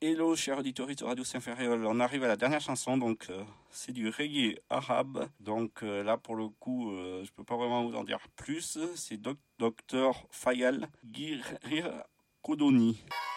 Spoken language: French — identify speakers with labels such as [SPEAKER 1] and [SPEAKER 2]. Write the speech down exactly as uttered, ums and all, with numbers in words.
[SPEAKER 1] Hello, chers auditeurs de Radio Saint-Ferréol. On arrive à la dernière chanson, donc euh, c'est du reggae arabe. Donc euh, là, pour le coup, euh, je peux pas vraiment vous en dire plus. C'est Doc- Docteur Fayal Girir Kodoni.